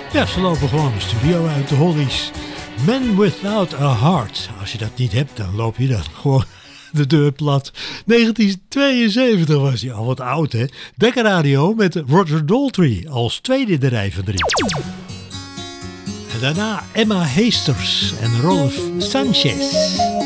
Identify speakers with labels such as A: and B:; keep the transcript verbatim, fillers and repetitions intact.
A: Ja, ze lopen gewoon de studio uit, de Hollies. Man Without a Heart. Als je dat niet hebt, dan loop je dan gewoon de deur plat. negentien tweeënzeventig was hij al, wat oud hè. Decca Radio met Roger Daltrey als tweede in de rij van drie. En daarna Emma Heesters en Rolf Sanchez.